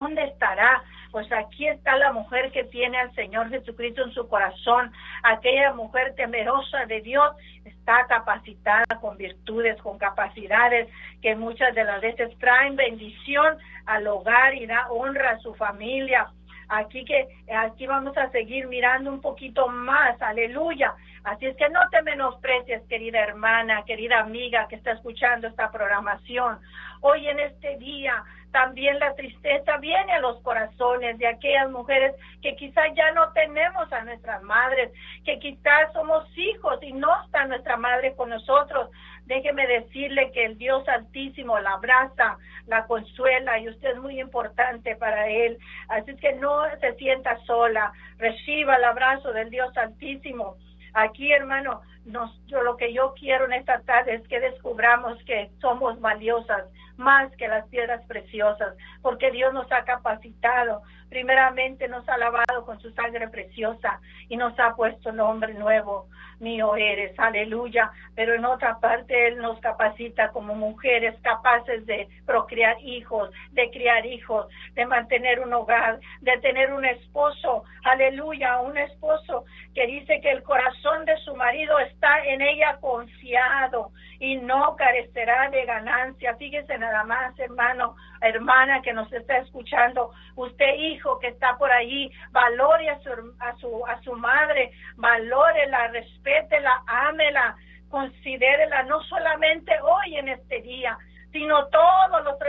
¿dónde estará? Pues aquí está la mujer que tiene al Señor Jesucristo en su corazón. Aquella mujer temerosa de Dios está capacitada con virtudes, con capacidades que muchas de las veces traen bendición al hogar y da honra a su familia. Aquí vamos a seguir mirando un poquito más, aleluya. Así es que no te menosprecies, querida hermana, querida amiga que está escuchando esta programación. Hoy en este día también la tristeza viene a los corazones de aquellas mujeres que quizás ya no tenemos a nuestras madres, que quizás somos hijos y no está nuestra madre con nosotros. Déjeme decirle que el Dios Altísimo la abraza, la consuela y usted es muy importante para Él. Así es que no se sienta sola, reciba el abrazo del Dios Altísimo. Aquí, hermano, lo que yo quiero en esta tarde es que descubramos que somos valiosas, más que las piedras preciosas, porque Dios nos ha capacitado, primeramente nos ha lavado con su sangre preciosa y nos ha puesto nombre nuevo, mío eres, aleluya. Pero en otra parte Él nos capacita como mujeres capaces de procrear hijos, de criar hijos, de mantener un hogar, de tener un esposo, aleluya, un esposo que dice que el corazón de su marido está en ella confiado y no carecerá de ganancia. Fíjese nada más, hermano, hermana que nos está escuchando, usted hijo que está por ahí, valore a su madre, valórela, respétela, ámela, considérela no solamente hoy en este día, sino todos los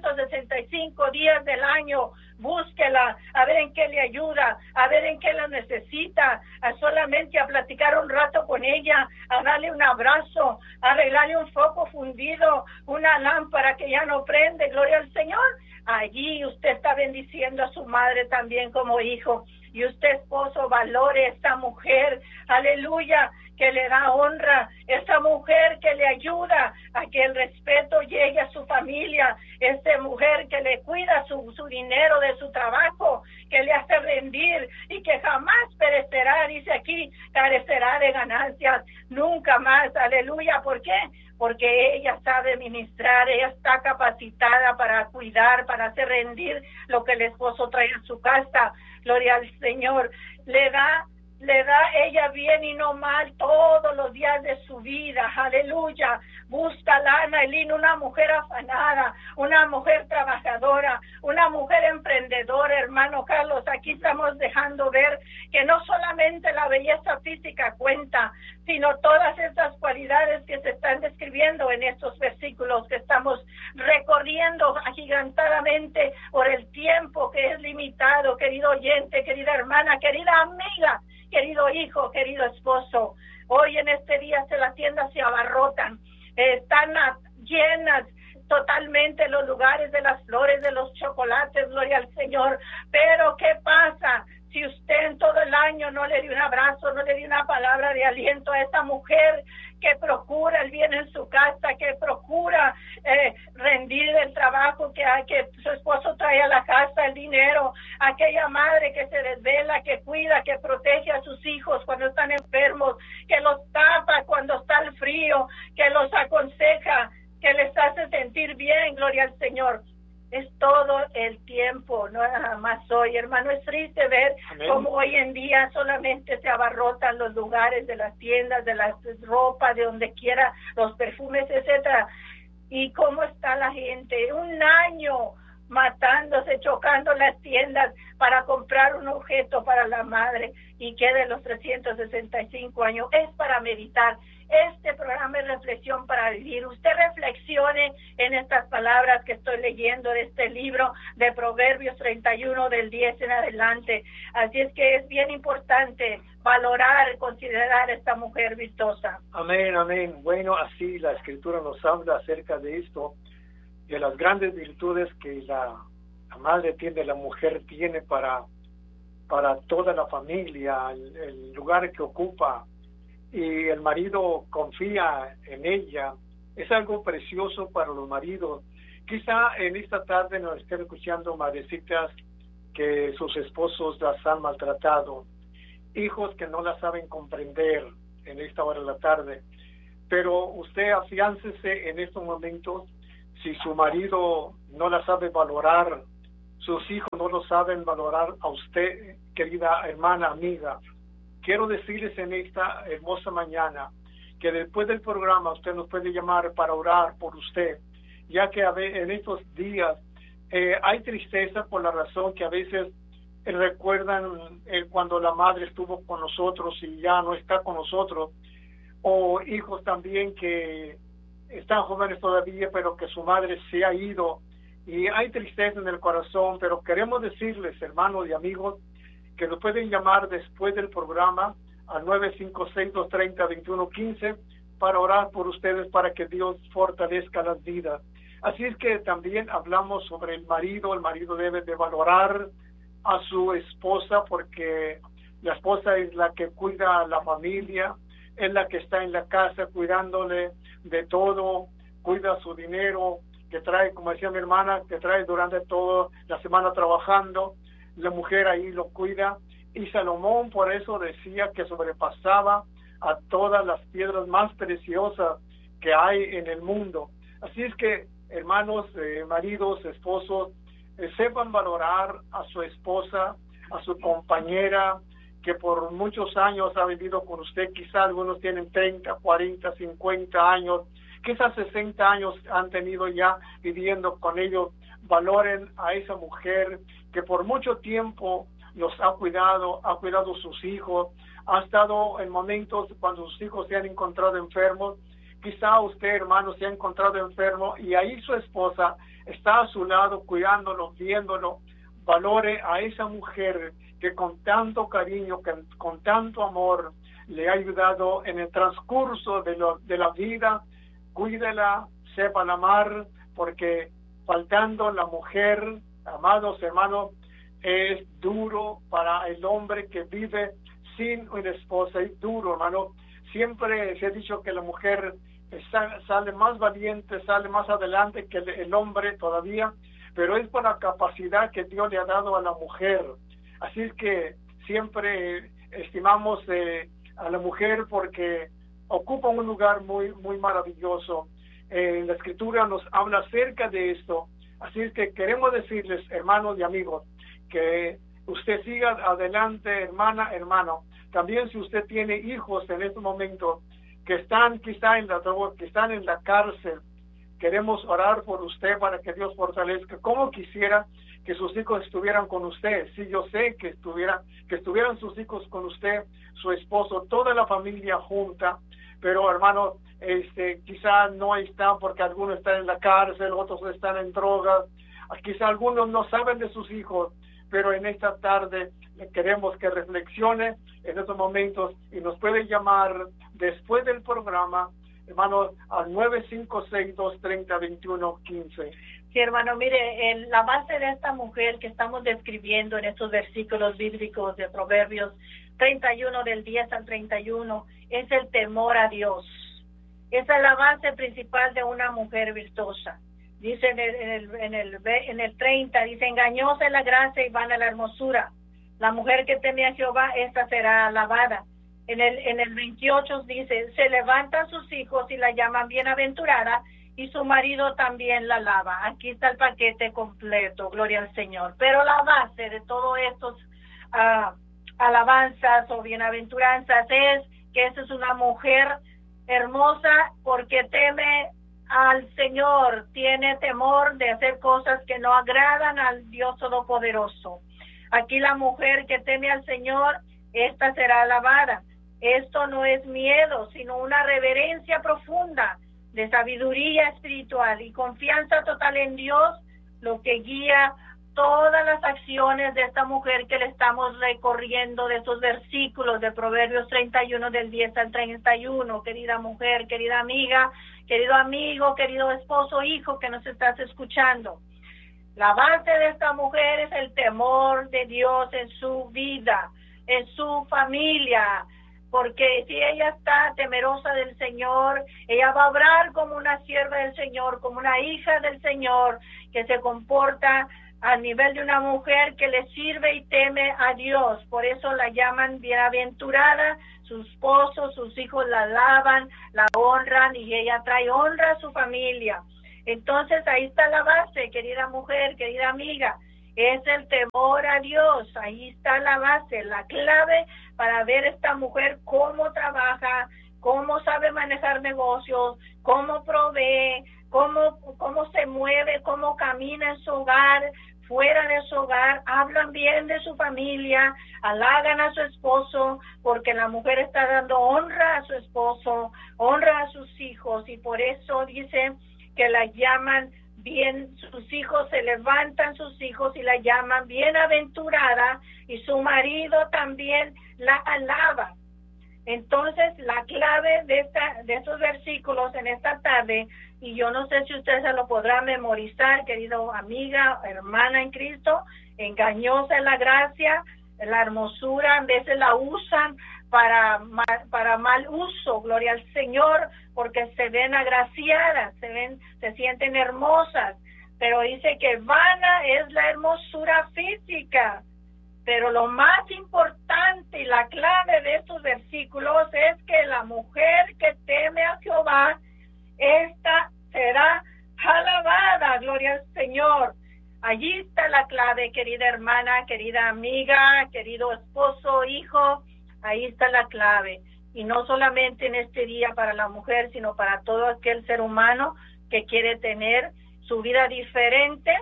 365 días del año. Búsquela, a ver en qué le ayuda, a ver en qué la necesita, solamente a platicar un rato con ella, a darle un abrazo, a arreglarle un foco fundido, una lámpara que ya no prende, gloria al Señor. Allí usted está bendiciendo a su madre también como hijo. Y usted, esposo, valore a esta mujer, aleluya, que le da honra, esa mujer que le ayuda a que el respeto llegue a su familia, esa mujer que le cuida su dinero de su trabajo, que le hace rendir y que jamás perecerá, dice aquí, carecerá de ganancias, nunca más, aleluya. ¿Por qué? Porque ella sabe ministrar, ella está capacitada para cuidar, para hacer rendir lo que el esposo trae a su casa. Gloria al Señor. Le da ella bien y no mal todos los días de su vida, aleluya. Busca lana y lino, una mujer afanada, una mujer trabajadora, una mujer emprendedora, hermano Carlos. Aquí estamos dejando ver que no solamente la belleza física cuenta, sino todas estas cualidades que se están describiendo en estos versículos que estamos recorriendo agigantadamente por el tiempo que es limitado, querido oyente, querida hermana, querida amiga, querido hijo, querido esposo. Hoy en este día las tiendas se abarrotan, están llenas totalmente los lugares de las flores, de los chocolates, gloria al Señor. Pero ¿qué pasa si usted en todo el año no le dio un abrazo, no le dio una palabra de aliento a esa mujer que procura el bien en su casa, que procura rendir el trabajo que su esposo trae a la casa, el dinero, aquella madre que se desvela, que cuida, que protege a sus hijos cuando están enfermos, que los tapa cuando está el frío, que los aconseja, que les hace sentir bien, gloria al Señor? Es todo el tiempo, no nada más hoy, hermano. Es triste ver cómo hoy en día solamente se abarrotan los lugares de las tiendas, de la ropa, de donde quiera, los perfumes, etcétera. Y cómo está la gente, un año matándose, chocando las tiendas para comprar un objeto para la madre, y que de los 365 años es para meditar. Este programa es reflexión para vivir. Usted reflexione en estas palabras que estoy leyendo de este libro de Proverbios 31 del 10 en adelante. Así es que es bien importante valorar, considerar a esta mujer virtuosa. Amén, amén. Bueno, así la Escritura nos habla acerca de esto, de las grandes virtudes que la madre tiene, la mujer tiene para toda la familia, el lugar que ocupa, y el marido confía en ella. Es algo precioso para los maridos. Quizá en esta tarde nos estén escuchando madrecitas que sus esposos las han maltratado, hijos que no las saben comprender en esta hora de la tarde, pero usted afiáncese en estos momentos. Si su marido no la sabe valorar, sus hijos no lo saben valorar a usted, querida hermana, amiga. Quiero decirles en esta hermosa mañana que después del programa usted nos puede llamar para orar por usted, ya que en estos días hay tristeza por la razón que a veces recuerdan cuando la madre estuvo con nosotros y ya no está con nosotros, o hijos también que están jóvenes todavía pero que su madre se ha ido y hay tristeza en el corazón. Pero queremos decirles, hermanos y amigos, que nos pueden llamar después del programa al 956-230-2115 para orar por ustedes, para que Dios fortalezca las vidas. Así es que también hablamos sobre el marido. El marido debe de valorar a su esposa, porque la esposa es la que cuida a la familia, es la que está en la casa cuidándole de todo, cuida su dinero que trae, como decía mi hermana, que trae durante toda la semana trabajando. La mujer ahí lo cuida, y Salomón por eso decía que sobrepasaba a todas las piedras más preciosas que hay en el mundo. Así es que, hermanos, maridos, esposos, sepan valorar a su esposa, a su compañera, que por muchos años ha vivido con usted. Quizá algunos tienen 30, 40, 50 años, quizás 60 años han tenido ya viviendo con ellos. Valoren a esa mujer que por mucho tiempo los ha cuidado sus hijos, ha estado en momentos cuando sus hijos se han encontrado enfermos. Quizá usted, hermano, se ha encontrado enfermo y ahí su esposa está a su lado cuidándolo, viéndolo. Valore a esa mujer que con tanto cariño, que con tanto amor le ha ayudado en el transcurso de la vida. Cuídela, sepa amar, porque faltando la mujer, amados hermanos, es duro para el hombre que vive sin una esposa. Es duro, hermano. Siempre se ha dicho que la mujer sale más valiente, sale más adelante que el hombre todavía, pero es por la capacidad que Dios le ha dado a la mujer. Así es que siempre estimamos a la mujer porque ocupa un lugar muy, muy maravilloso. La Escritura nos habla acerca de esto. Así es que queremos decirles, hermanos y amigos, que usted siga adelante, hermana, hermano. También si usted tiene hijos en este momento que están quizá en la droga, que están en la cárcel, queremos orar por usted para que Dios fortalezca. ¿Cómo quisiera que sus hijos estuvieran con usted? Sí, yo sé que estuvieran sus hijos con usted, su esposo, toda la familia junta, pero hermano, quizá no están porque algunos están en la cárcel, otros están en drogas, quizá algunos no saben de sus hijos, pero en esta tarde queremos que reflexione en estos momentos y nos puede llamar después del programa, hermano, al 956-230-2115. Sí, hermano, mire, la base de esta mujer que estamos describiendo en estos versículos bíblicos de Proverbios 31, del 10 al 31, es el temor a Dios. Esa es la base principal de una mujer virtuosa. Dice en el 30, dice: engañosa es la gracia y vana la hermosura. La mujer que teme a Jehová, esta será alabada. En el 28 dice: se levantan sus hijos y la llaman bienaventurada, y su marido también la alaba. Aquí está el paquete completo, gloria al Señor. Pero la base de todos estos alabanzas o bienaventuranzas es que esa es una mujer hermosa porque teme al Señor, tiene temor de hacer cosas que no agradan al Dios Todopoderoso. Aquí la mujer que teme al Señor, esta será alabada. Esto no es miedo, sino una reverencia profunda de sabiduría espiritual y confianza total en Dios, lo que guía todas las acciones de esta mujer que le estamos recorriendo de esos versículos de Proverbios 31 del 10 al 31. Querida mujer, querida amiga, querido amigo, querido esposo, hijo que nos estás escuchando. La base de esta mujer es el temor de Dios en su vida, en su familia, porque si ella está temerosa del Señor, ella va a obrar como una sierva del Señor, como una hija del Señor, que se comporta a nivel de una mujer que le sirve y teme a Dios. Por eso la llaman bienaventurada. Su esposo, sus hijos la alaban, la honran, y ella trae honra a su familia. Entonces ahí está la base, querida mujer, querida amiga. Es el temor a Dios. Ahí está la base, la clave para ver esta mujer cómo trabaja, cómo sabe manejar negocios, cómo provee, cómo se mueve, cómo camina en su hogar, fuera de su hogar, hablan bien de su familia, halagan a su esposo, porque la mujer está dando honra a su esposo, honra a sus hijos, y por eso dice que la llaman bien, sus hijos se levantan, sus hijos, y la llaman bienaventurada, y su marido también la alaba. Entonces, la clave de estos versículos en esta tarde, y yo no sé si usted se lo podrá memorizar, querido amiga, hermana en Cristo, engañosa es la gracia, la hermosura, a veces la usan para mal uso, gloria al Señor, porque se ven agraciadas, se sienten hermosas, pero dice que vana es la hermosura física. Pero lo más importante y la clave de estos versículos es que la mujer que teme a Jehová, esta será alabada, gloria al Señor. Allí está la clave, querida hermana, querida amiga, querido esposo, hijo, ahí está la clave. Y no solamente en este día para la mujer, sino para todo aquel ser humano que quiere tener su vida diferente,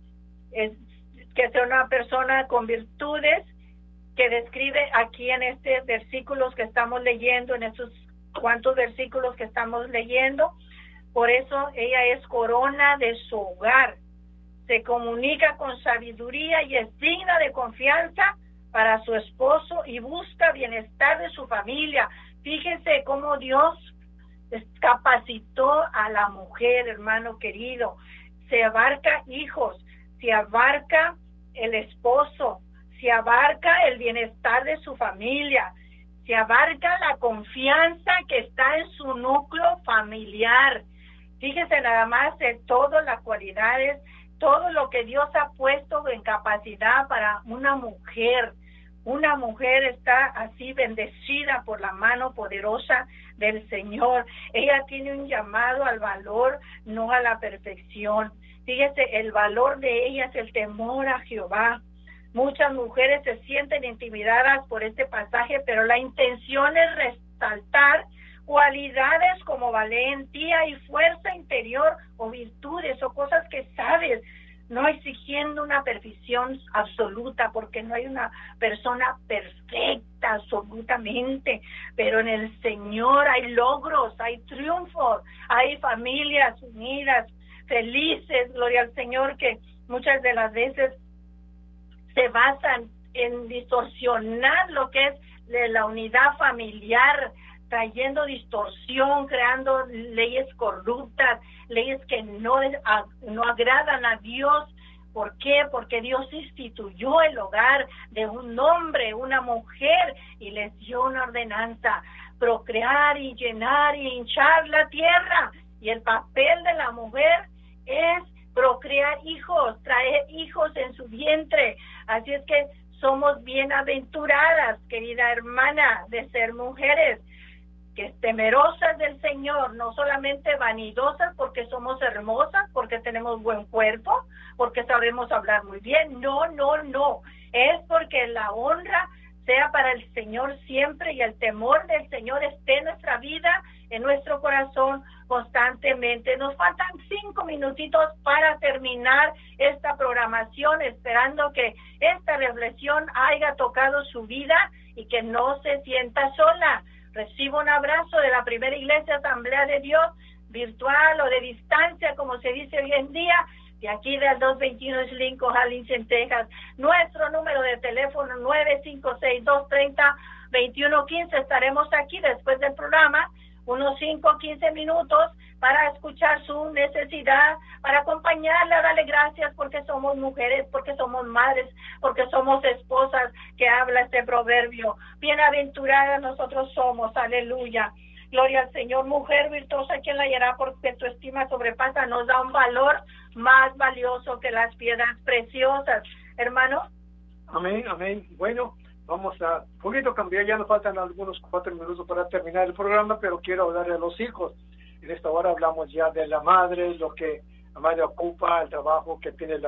que sea una persona con virtudes, que describe aquí en estos versículos que estamos leyendo, en estos cuantos versículos que estamos leyendo. Por eso ella es corona de su hogar, se comunica con sabiduría y es digna de confianza para su esposo y busca bienestar de su familia. Fíjense cómo Dios capacitó a la mujer, hermano querido. Se abarca hijos, se abarca el esposo, se abarca el bienestar de su familia, se abarca la confianza que está en su núcleo familiar. Fíjese nada más de todas las cualidades, todo lo que Dios ha puesto en capacidad para una mujer. Una mujer está así bendecida por la mano poderosa del Señor. Ella tiene un llamado al valor, no a la perfección. Fíjese, el valor de ella es el temor a Jehová. Muchas mujeres se sienten intimidadas por este pasaje, pero la intención es resaltar cualidades como valentía y fuerza interior o virtudes o cosas que sabes, no exigiendo una perfección absoluta, porque no hay una persona perfecta absolutamente, pero en el Señor hay logros, hay triunfos, hay familias unidas, felices, gloria al Señor, que muchas de las veces se basan en distorsionar lo que es de la unidad familiar, trayendo distorsión, creando leyes corruptas, leyes que no agradan a Dios. ¿Por qué? Porque Dios instituyó el hogar de un hombre, una mujer, y les dio una ordenanza: procrear y llenar y hinchar la tierra. Y el papel de la mujer es procrear hijos, traer hijos en su vientre. Así es que somos bienaventuradas, querida hermana, de ser mujeres que temerosas del Señor, no solamente vanidosas porque somos hermosas, porque tenemos buen cuerpo, porque sabemos hablar muy bien. No, es porque la honra sea para el Señor siempre y el temor del Señor esté en nuestra vida, en nuestro corazón constantemente. Nos faltan 5 minutitos para terminar esta programación, esperando que esta reflexión haya tocado su vida y que no se sienta sola. Recibo un abrazo de la Primera Iglesia Asamblea de Dios, virtual o de distancia, como se dice hoy en día, de aquí del 221 Lincoln, Arlington, Texas. Nuestro número de teléfono 956-230-2115. Estaremos aquí después del programa, unos 5-15 minutos, para escuchar su necesidad, para acompañarla, darle gracias porque somos mujeres, porque somos madres, porque somos esposas, que habla este proverbio. Bienaventuradas nosotros somos, aleluya. Gloria al Señor. Mujer virtuosa, ¿quién la hallará? Porque tu estima sobrepasa, nos da un valor más valioso que las piedras preciosas. Hermano. Amén. Bueno, vamos a un poquito cambiar, ya nos faltan algunos 4 minutos para terminar el programa, pero quiero hablar de los hijos. En esta hora hablamos ya de la madre, lo que la madre ocupa, el trabajo que tiene la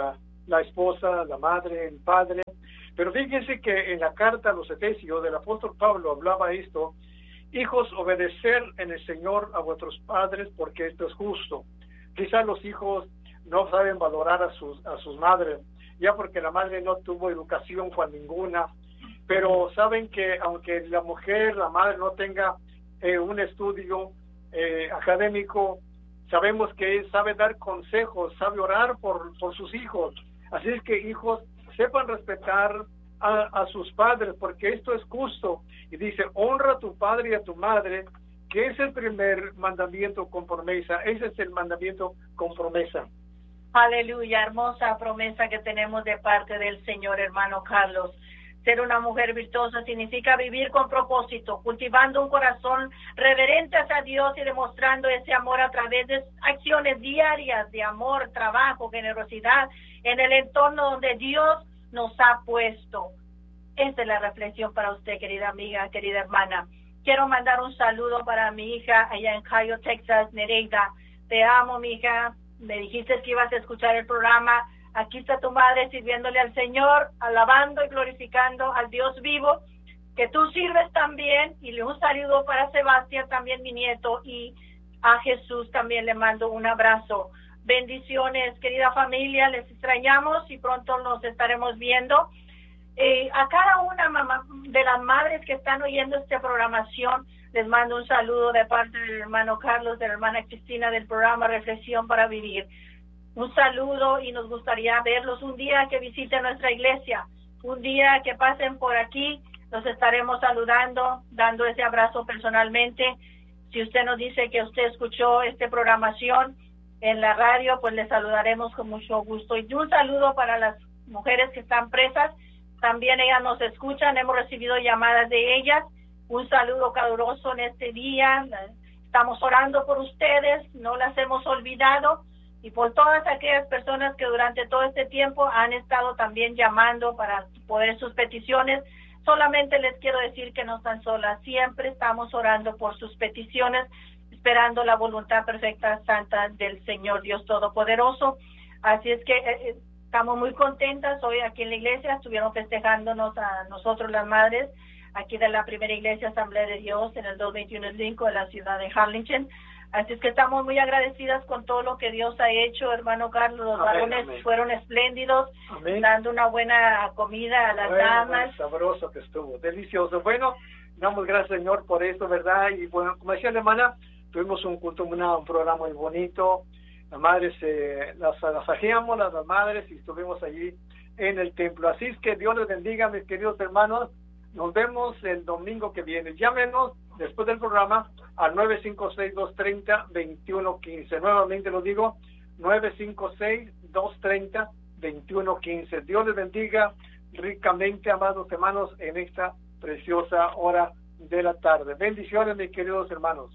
la esposa, la madre, el padre. Pero fíjense que en la carta a los Efesios del apóstol Pablo hablaba esto: hijos, obedecer en el Señor a vuestros padres, porque esto es justo. Quizás los hijos no saben valorar a sus madres, ya porque la madre no tuvo educación con ninguna, pero saben que aunque la mujer, la madre, no tenga un estudio académico, sabemos que sabe dar consejos, sabe orar por sus hijos. Así es que, hijos, sepan respetar a sus padres, porque esto es justo. Y dice: honra a tu padre y a tu madre, que es el primer mandamiento con promesa. Ese es el mandamiento con promesa. Aleluya, hermosa promesa que tenemos de parte del Señor, hermano Carlos. Ser una mujer virtuosa significa vivir con propósito, cultivando un corazón reverente hacia Dios y demostrando ese amor a través de acciones diarias de amor, trabajo, generosidad en el entorno donde Dios nos ha puesto. Esta es la reflexión para usted, querida amiga, querida hermana. Quiero mandar un saludo para mi hija allá en Cayo, Texas, Nereida. Te amo, mi hija. Me dijiste que ibas a escuchar el programa. Aquí está tu madre sirviéndole al Señor, alabando y glorificando al Dios vivo, que tú sirves también. Y un saludo para Sebastián, también mi nieto, y a Jesús también le mando un abrazo. Bendiciones, querida familia, les extrañamos y pronto nos estaremos viendo. A cada una de las madres que están oyendo esta programación, les mando un saludo de parte del hermano Carlos, de la hermana Cristina, del programa Reflexión para Vivir. Un saludo, y nos gustaría verlos un día que visiten nuestra iglesia, un día que pasen por aquí. Los estaremos saludando, dando ese abrazo personalmente. Si usted nos dice que usted escuchó esta programación en la radio, pues le saludaremos con mucho gusto. Y un saludo para las mujeres que están presas. También ellas nos escuchan, hemos recibido llamadas de ellas. Un saludo caluroso en este día. Estamos orando por ustedes, no las hemos olvidado. Y por todas aquellas personas que durante todo este tiempo han estado también llamando para poder sus peticiones. Solamente les quiero decir que no están solas. Siempre estamos orando por sus peticiones, esperando la voluntad perfecta, santa del Señor Dios Todopoderoso. Así es que estamos muy contentas. Hoy aquí en la iglesia estuvieron festejándonos a nosotros las madres, aquí de la primera iglesia Asamblea de Dios en el 221 Lincoln, en la ciudad de Harlingen. Así es que estamos muy agradecidas con todo lo que Dios ha hecho, hermano Carlos. Los varones fueron espléndidos, dando una buena comida a las damas. Sabroso que estuvo, delicioso. Bueno, damos gracias, Señor, por esto, ¿verdad? Y bueno, como decía la hermana, tuvimos un culto, un programa muy bonito. Las madres, las hacíamos las madres, y estuvimos allí en el templo. Así es que Dios les bendiga, mis queridos hermanos. Nos vemos el domingo que viene. Llámenos después del programa al 956-230-2115. Nuevamente lo digo, 956-230-2115. Dios les bendiga ricamente, amados hermanos, en esta preciosa hora de la tarde. Bendiciones, mis queridos hermanos.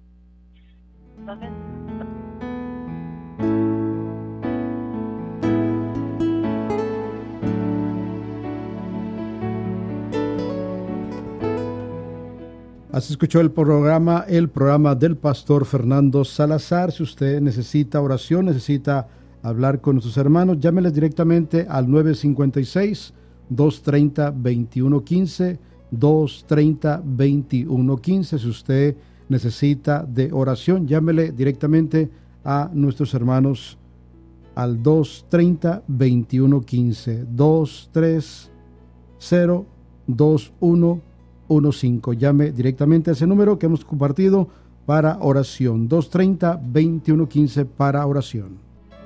Así escuchó el programa del pastor Fernando Salazar. Si usted necesita oración, necesita hablar con sus hermanos, llámeles directamente al 956-230-2115, 230-2115. Si usted necesita de oración, llámele directamente a nuestros hermanos al 230-2115, 230-2115. Llame directamente a ese número que hemos compartido para oración, 230-2115 para oración.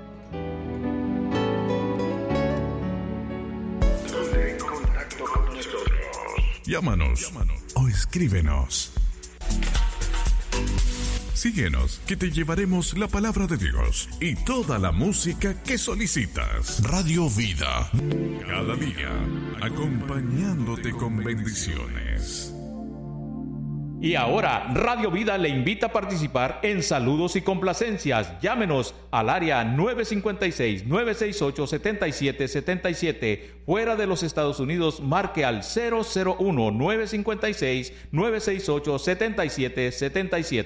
En contacto con nosotros. Llámanos o escríbenos. Síguenos, que te llevaremos la palabra de Dios y toda la música que solicitas. Radio Vida, cada día acompañándote con bendiciones. Y ahora, Radio Vida le invita a participar en saludos y complacencias. Llámenos al área 956-968-7777. Fuera de los Estados Unidos, marque al 001-956-968-7777.